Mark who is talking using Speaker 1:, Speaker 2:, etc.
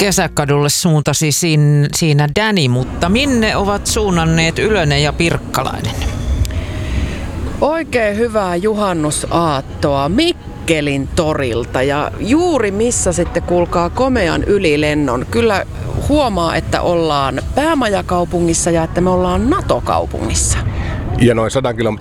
Speaker 1: Kesäkadulle suuntasi siinä Dani, mutta minne ovat suunnanneet Ylönen ja Pirkkalainen?
Speaker 2: Oikein hyvää juhannusaattoa Mikkelin torilta ja juuri missä sitten kuulkaa komean ylilennon. Kyllä huomaa, että ollaan päämajakaupungissa ja että me ollaan NATO-kaupungissa.
Speaker 3: Ja noin 100